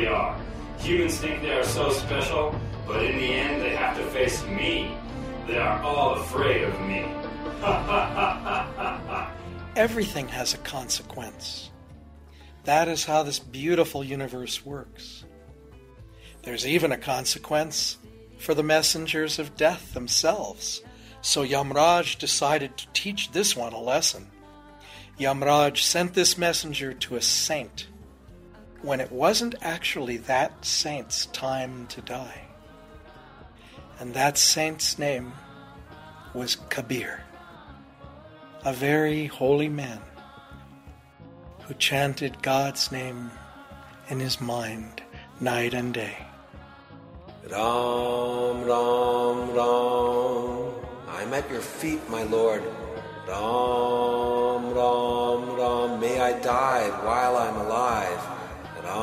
really are. Humans think they are so special, but in the end they have to face me. They are all afraid of me. Everything has a consequence. That is how this beautiful universe works. There's even a consequence for the messengers of death themselves. So Yamraj decided to teach this one a lesson. Yamraj sent this messenger to a saint when it wasn't actually that saint's time to die. And that saint's name was Kabir, a very holy man who chanted God's name in his mind night and day. Ram, Ram, Ram, I'm at your feet, my Lord. Ram, Ram, Ram, may I die while I'm alive.